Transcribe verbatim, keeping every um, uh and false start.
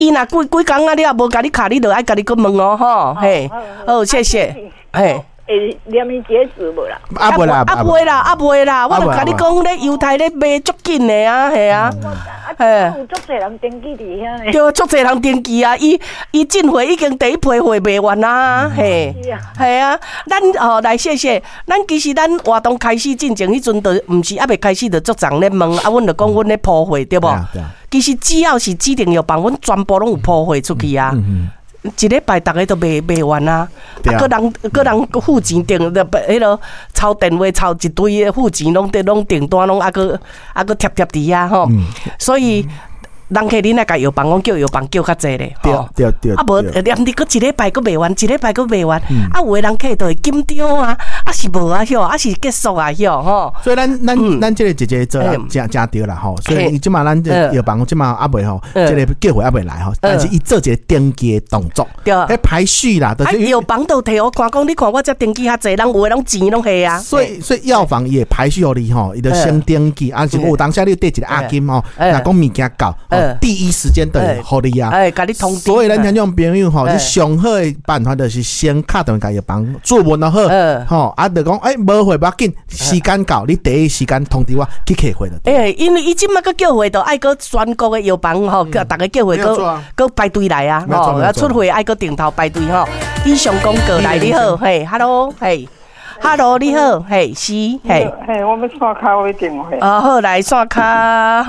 伊若几几工啊，你也无甲你卡，你就爱甲你去问哦，吼，嘿，好，谢谢，嘿。 会连伊截止无啦？ 啊袂啦，啊袂啦，啊袂啦，我就甲你讲，咧犹太咧卖足紧的啊，系啊， 嘿，有足侪人登记伫遐呢。 对，足侪人登记啊，伊伊进货已经第一批货卖完啦，嘿，系啊，咱哦来谢谢，咱其实咱活动开始进前，迄阵就毋是还未开始就足人咧问，啊，阮就讲阮咧铺货对无？其实只要是指定药房，阮全部拢有铺货出去啊。一礼拜大家都卖卖完啊，啊，个人个人付钱订的，迄落抄电话抄一堆的付钱，拢得拢订单，拢啊个啊个贴贴伫啊吼，所以。人客恁来甲药房讲叫药房叫较济咧， 对对对， 啊无连你搁一礼拜搁卖完，一礼拜搁卖完，啊有诶人客就会紧张啊，啊是无啊晓，啊是结束啊晓吼。 所以咱咱咱这个姐姐做真真对啦吼，所以即马咱这药房即马还未吼，这个叫货还未来吼，但是伊做一个登记的动作，迄排序啦， 啊药房都摕我看讲，你看我这登记较济，人有诶拢钱拢下啊。 所以所以药房也排序互你吼，伊就先登记，啊是有当下你缀一个押金吼，若讲物件到。第一时间就会互你啊！ 哎，甲你通知。 所以咱听众朋友吼，你上好的办法就是先敲电话甲药房做问就好，吼啊，就讲哎，无货不要紧，时间到，你第一时间通知我去客货就。 哎，因为伊即马个叫货，就爱个全国的药房吼，叫大家叫货个个排队来啊，吼，啊出货爱个顶头排队吼。以上广告来你好，嘿 ，hello， 嘿 ，hello 你好，嘿，是，嘿， 嘿，我要刷卡位电话。 啊，好来刷卡。